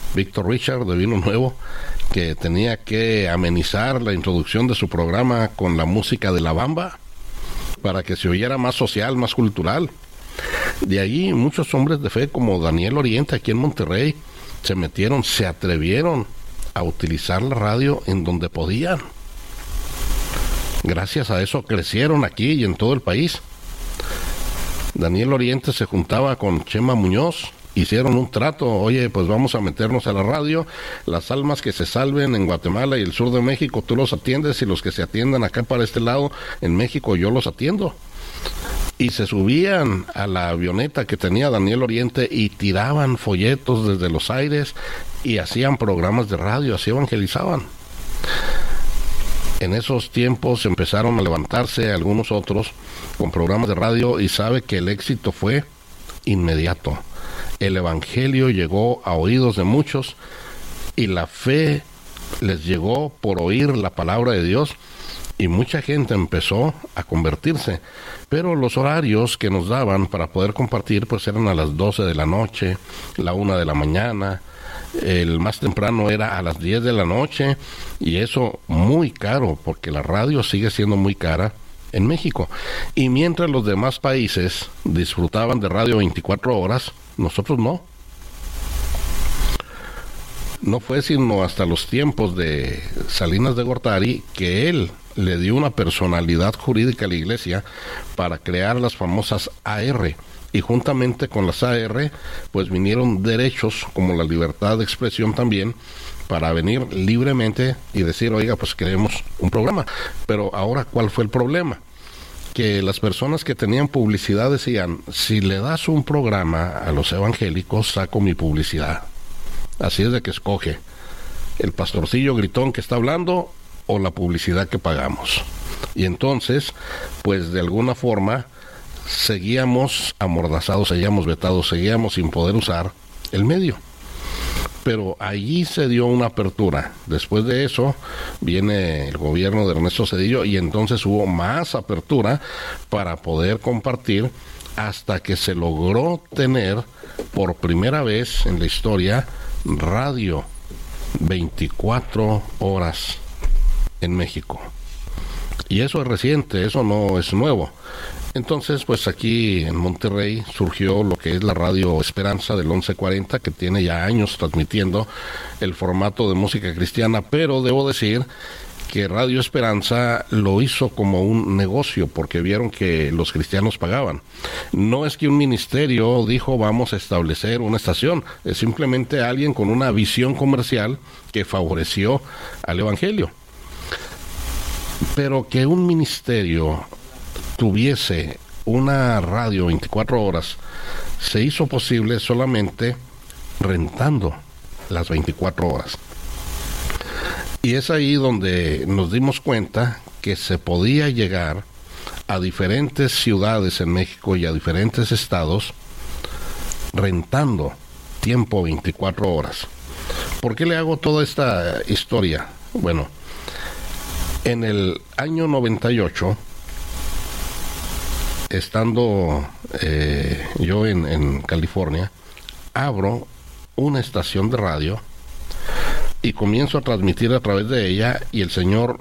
Víctor Richard de Vino Nuevo, que tenía que amenizar la introducción de su programa con la música de la bamba para que se oyera más social, más cultural. De allí muchos hombres de fe como Daniel Oriente aquí en Monterrey se atrevieron a utilizar la radio en donde podían. Gracias a eso crecieron aquí y en todo el país. Daniel Oriente se juntaba con Chema Muñoz, hicieron un trato, oye, pues vamos a meternos a la radio, las almas que se salven en Guatemala y el sur de México, tú los atiendes, y los que se atiendan acá para este lado, en México, yo los atiendo. Y se subían a la avioneta que tenía Daniel Oriente y tiraban folletos desde los aires y hacían programas de radio, así evangelizaban. En esos tiempos empezaron a levantarse algunos otros con programas de radio y sabe que el éxito fue inmediato. El evangelio llegó a oídos de muchos y la fe les llegó por oír la palabra de Dios y mucha gente empezó a convertirse. Pero los horarios que nos daban para poder compartir pues eran a las 12 de la noche, la 1 de la mañana. El más temprano era a las 10 de la noche y eso muy caro porque la radio sigue siendo muy cara en México. Y mientras los demás países disfrutaban de radio 24 horas, nosotros no. No fue sino hasta los tiempos de Salinas de Gortari que él le dio una personalidad jurídica a la iglesia para crear las famosas AR. Y juntamente con las AR, pues vinieron derechos como la libertad de expresión también, para venir libremente y decir, oiga, pues queremos un programa. Pero ahora, ¿cuál fue el problema? Que las personas que tenían publicidad decían, si le das un programa a los evangélicos, saco mi publicidad. Así es de que escoge el pastorcillo gritón que está hablando o la publicidad que pagamos. Y entonces, pues de alguna forma, seguíamos amordazados, seguíamos vetados, seguíamos sin poder usar el medio. Pero allí se dio una apertura. Después de eso viene el gobierno de Ernesto Zedillo y entonces hubo más apertura para poder compartir hasta que se logró tener por primera vez en la historia radio 24 horas en México. Y eso es reciente, eso no es nuevo. Entonces, pues aquí en Monterrey surgió lo que es la Radio Esperanza del 1140, que tiene ya años transmitiendo el formato de música cristiana, pero debo decir que Radio Esperanza lo hizo como un negocio, porque vieron que los cristianos pagaban. No es que un ministerio dijo vamos a establecer una estación, es simplemente alguien con una visión comercial que favoreció al evangelio. Pero que un ministerio tuviese una radio 24 horas se hizo posible solamente rentando las 24 horas. Y es ahí donde nos dimos cuenta que se podía llegar a diferentes ciudades en México y a diferentes estados rentando tiempo 24 horas. ¿Por qué le hago toda esta historia? Bueno, en el año 98, estando yo en California, abro una estación de radio y comienzo a transmitir a través de ella, y el Señor